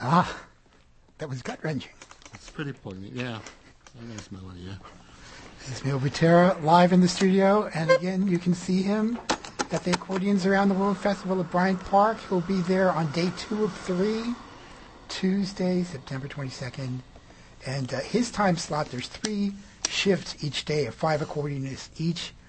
Ah, that was gut-wrenching. It's pretty poignant, yeah. Very nice melody, yeah. This is Mil Butera live in the studio, and again, you can see him at the Accordions Around the World Festival at Bryant Park. He'll be there on day 2 of 3, Tuesday, September 22nd. And his time slot, there's 3 shifts each day of 5 accordionists each